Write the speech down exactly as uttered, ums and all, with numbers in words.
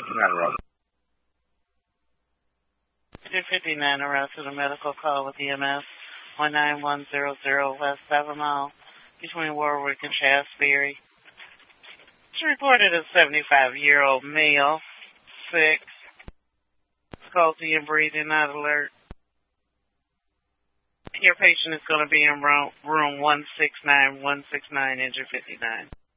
Not wrong. two fifty-nine around to the medical call with E M S one nine one zero zero West seven Mile between Warwick and Shaftsbury. It's reported a seventy-five-year-old male, sick, difficulty in breathing, not alert. Your patient is going to be in room, room one six nine one six nine, engine fifty-nine.